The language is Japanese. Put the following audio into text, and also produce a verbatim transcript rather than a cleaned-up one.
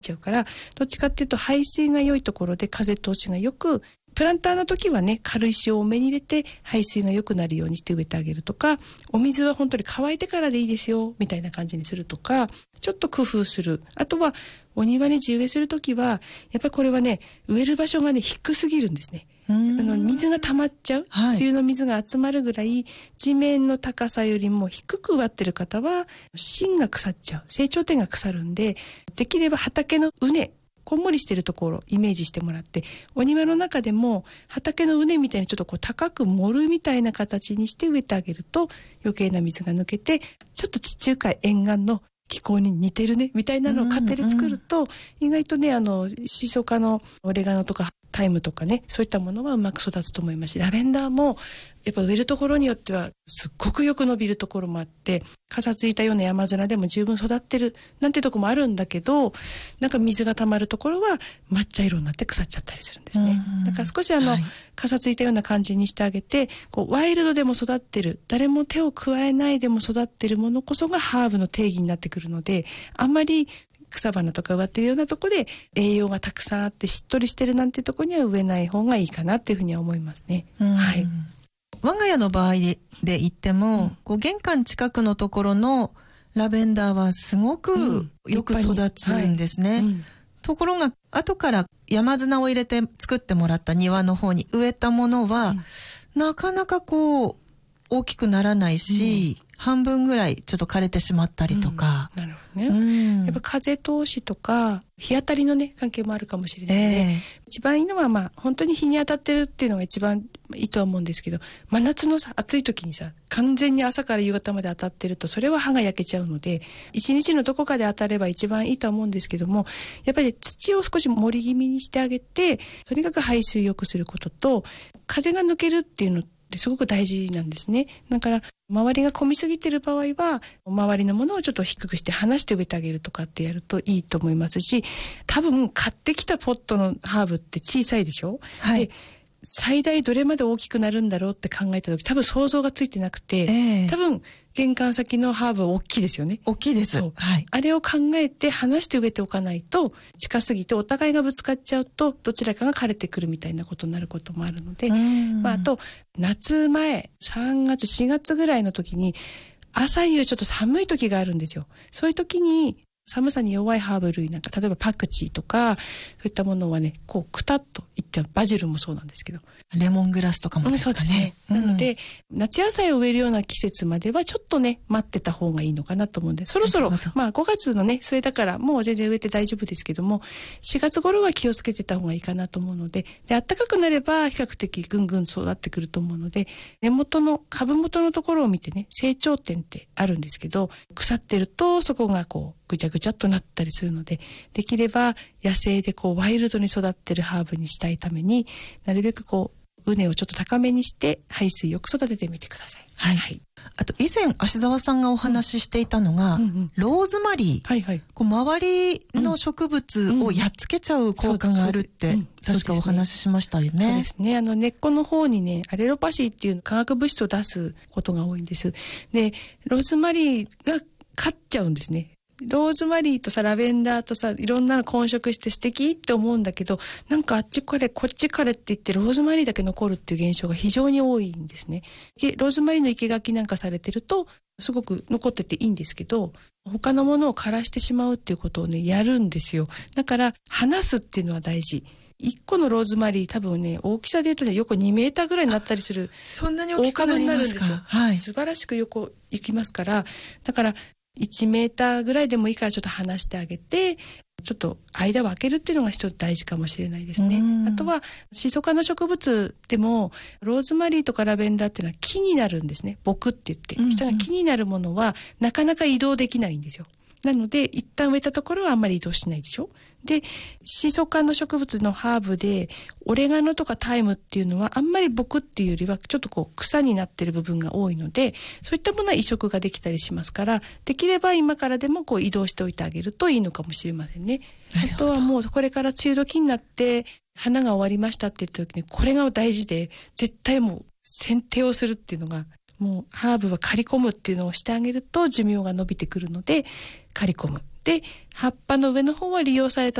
ちゃうから、どっちかっていうと排水が良いところで風通しがよく、プランターの時はね、軽石を多めに入れて排水が良くなるようにして植えてあげるとか、お水は本当に乾いてからでいいですよみたいな感じにするとか、ちょっと工夫する。あとはお庭に地植えする時はやっぱりこれはね、植える場所がね低すぎるんですね。あの水が溜まっちゃう、はい、梅雨の水が集まるぐらい地面の高さよりも低く植わってる方は芯が腐っちゃう、成長点が腐るんで、できれば畑の畝、こんもりしてるところをイメージしてもらって、お庭の中でも畑の畝みたいにちょっとこう高く盛るみたいな形にして植えてあげると余計な水が抜けて、ちょっと地中海沿岸の気候に似てるねみたいなのを家庭で作ると、うんうんうん、意外とね、あのシソ科のオレガノとかタイムとかね、そういったものはうまく育つと思いますし、ラベンダーもやっぱ植えるところによってはすっごくよく伸びるところもあって、かさついたような山面でも十分育ってるなんてとこもあるんだけど、なんか水が溜まるところは抹茶色になって腐っちゃったりするんですね。だから少しあの、はい、かさついたような感じにしてあげて、こうワイルドでも育ってる、誰も手を加えないでも育ってるものこそがハーブの定義になってくるので、あんまり草花とか植わってるようなとこで栄養がたくさんあってしっとりしてるなんてとこには植えない方がいいかなっていうふうには思いますね。はい。 我が家の場合で言っても、うん、こう玄関近くのところのラベンダーはすごくよく育つんですね。うんはいうん、ところが後から山砂を入れて作ってもらった庭の方に植えたものは、うん、なかなかこう大きくならないし、うん、半分ぐらいちょっと枯れてしまったりとか、 うん、なるほどね、うん、やっぱ風通しとか日当たりのね関係もあるかもしれないので、えー、一番いいのはまあ本当に日に当たってるっていうのが一番いいとは思うんですけど、真夏のさ暑い時にさ完全に朝から夕方まで当たってるとそれは葉が焼けちゃうので、一日のどこかで当たれば一番いいとは思うんですけども、やっぱり土を少し盛り気味にしてあげて、とにかく排水良くすることと、風が抜けるっていうのすごく大事なんですね。だから周りが混みすぎてる場合は周りのものをちょっと低くして離して植えてあげるとかってやるといいと思いますし、多分買ってきたポットのハーブって小さいでしょ、はい、で最大どれまで大きくなるんだろうって考えた時多分想像がついてなくて、えー、多分玄関先のハーブは大きいですよね。 大きいです。そう、 はい、あれを考えて離して植えておかないと、近すぎてお互いがぶつかっちゃうとどちらかが枯れてくるみたいなことになることもあるので、まあ、あと夏前さんがつしがつぐらいの時に朝夕ちょっと寒い時があるんですよ。そういう時に寒さに弱いハーブ類なんか、例えばパクチーとかそういったものはね、こうくたっといっちゃう。バジルもそうなんですけど、 レモングラスとかもですかね。 うん、そうですね。なので、うん、夏野菜を植えるような季節まではちょっとね待ってた方がいいのかなと思うんで、そろそろまあごがつのね末だからもう全然植えて大丈夫ですけども、しがつ頃は気をつけてた方がいいかなと思うので、で暖かくなれば比較的ぐんぐん育ってくると思うので、根元の株元のところを見てね、成長点ってあるんですけど、腐ってるとそこがこうぐちゃぐちゃっとなったりするので、できれば野生でこうワイルドに育ってるハーブにしたいために、なるべくこう畝をちょっと高めにして排水よく育ててみてください。 はい、はい、あと以前芦沢さんがお話ししていたのが、うんうんうん、ローズマリー、はいはい、こう周りの植物をやっつけちゃう効果があるって、うんうん、確かお話ししましたよね。 そうですね。あの根っこの方にね、アレロパシーっていう化学物質を出すことが多いんです。で、ローズマリーが勝っちゃうんですね。ローズマリーとさラベンダーとさいろんなの混色して素敵って思うんだけど、なんかあっち枯れこっち枯れって言ってローズマリーだけ残るっていう現象が非常に多いんですね。でローズマリーの生け垣なんかされてるとすごく残ってていいんですけど、他のものを枯らしてしまうっていうことをねやるんですよ。だから離すっていうのは大事。いっこのローズマリー多分ね大きさで言うとね横にメーターぐらいになったりする。 そんなに大きくなりますか。大株になるんですよ。はい、素晴らしく横行きますから、だからいちメーターぐらいでもいいからちょっと離してあげて、ちょっと間を空けるっていうのが一つ大事かもしれないですね。あとはシソ科の植物でもローズマリーとかラベンダーっていうのは木になるんですね。木って言って下が木になるものはなかなか移動できないんですよ。なので一旦植えたところはあんまり移動しないでしょ。でシソ科の植物のハーブでオレガノとかタイムっていうのはあんまり木っていうよりはちょっとこう草になってる部分が多いので、そういったものは移植ができたりしますから、できれば今からでもこう移動しておいてあげるといいのかもしれませんね。あとはもうこれから梅雨時になって花が終わりましたって言った時にこれが大事で、絶対もう剪定をするっていうのが、もうハーブは刈り込むっていうのをしてあげると寿命が伸びてくるので刈り込む。 で葉っぱの上の方は利用された